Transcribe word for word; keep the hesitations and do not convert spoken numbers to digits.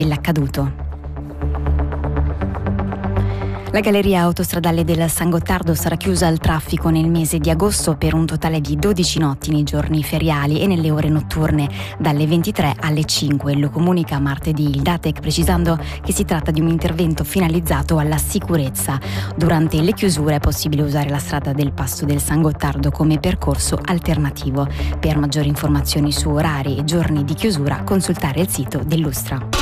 dell'accaduto. La galleria autostradale del San Gottardo sarà chiusa al traffico nel mese di agosto per un totale di dodici notti nei giorni feriali e nelle ore notturne dalle ventitré alle cinque. Lo comunica martedì il Datec, precisando che si tratta di un intervento finalizzato alla sicurezza. Durante le chiusure è possibile usare la strada del Passo del San Gottardo come percorso alternativo. Per maggiori informazioni su orari e giorni di chiusura, consultare il sito dell'Ustra.